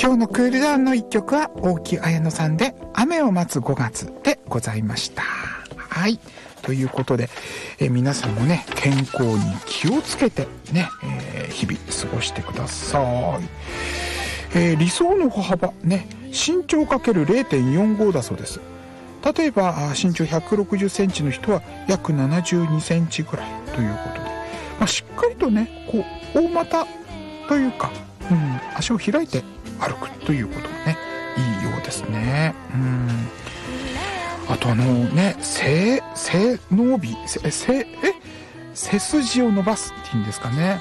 今日のクールダウンの一曲は大木綾乃さんで雨を待つ5月でございました。はい、ということで、皆さんもね健康に気をつけてね、日々過ごしてください。理想の歩幅ね、身長 ×0.45 だそうです。例えば身長160センチの人は約72センチぐらいということで、しっかりとねこう大股というか、足を開いて歩くということもねいいようですね。あとね背伸び背筋を伸ばすっていうんですかね。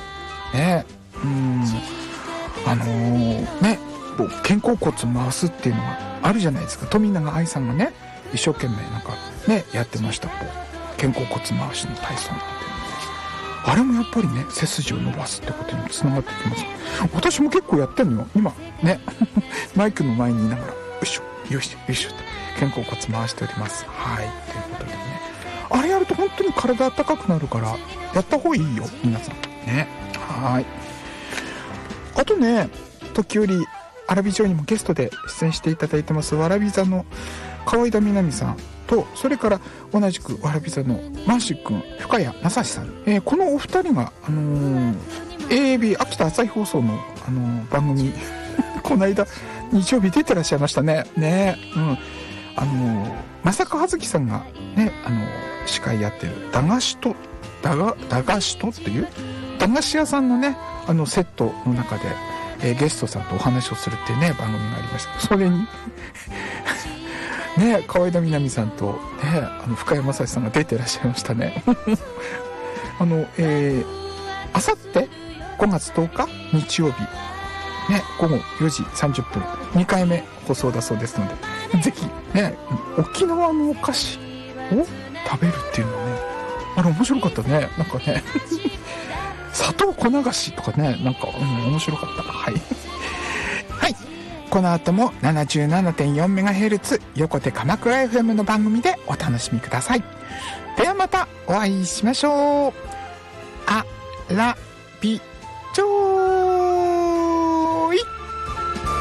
ね肩甲骨回すっていうのがあるじゃないですか。富永愛さんがね一生懸命なんかねやってました。こう肩甲骨回しの体操なんて、あれもやっぱりね背筋を伸ばすってことにつながってきます。私も結構やってんのよ今ねマイクの前にいながらよいしょよいしょよいしょって肩甲骨回しております。はい、ということでね、あれやると本当に体温かくなるからやった方がいいよ皆さんね。はい、あとね時折アラビジョーにもゲストで出演していただいてますわらび座の河井田みなみさんと、それから同じくわらび座のマーシー君深谷正史さん、このお二人が、AAB 秋田朝日放送の、番組この間日曜日出てらっしゃいましたね。正川葉月さんがね司会やってる駄菓子とっていう駄菓子屋さんのねセットの中で、ゲストさんとお話をするっていうね番組がありました。それにね河井田みなみさんとね深谷正史さんが出てらっしゃいましたね。あさって5月10日日曜日ね午後4時30分2回目放送だそうですので、ぜひね沖縄のお菓子を食べるっていうのはねあれ面白かったね。なんかね砂糖粉菓子とかねなんか、面白かった。はいはい、この後も 77.4MHz 横手鎌倉 FM の番組でお楽しみください。ではまたお会いしましょう。あらびちょー